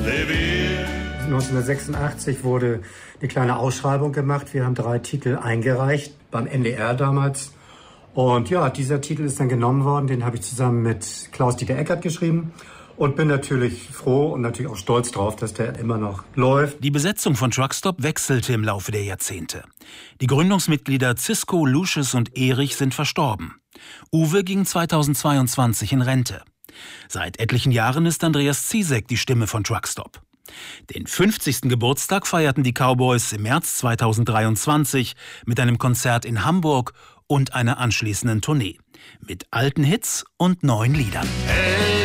1986 wurde eine kleine Ausschreibung gemacht. Wir haben 3 Titel eingereicht, beim NDR damals. Und ja, dieser Titel ist dann genommen worden. Den habe ich zusammen mit Klaus-Dieter Eckert geschrieben. Und bin natürlich froh und natürlich auch stolz drauf, dass der immer noch läuft. Die Besetzung von Truckstop wechselte im Laufe der Jahrzehnte. Die Gründungsmitglieder Zisco, Lucius und Erich sind verstorben. Uwe ging 2022 in Rente. Seit etlichen Jahren ist Andreas Ziesek die Stimme von Truckstop. Den 50. Geburtstag feierten die Cowboys im März 2023 mit einem Konzert in Hamburg und einer anschließenden Tournee. Mit alten Hits und neuen Liedern. Hey.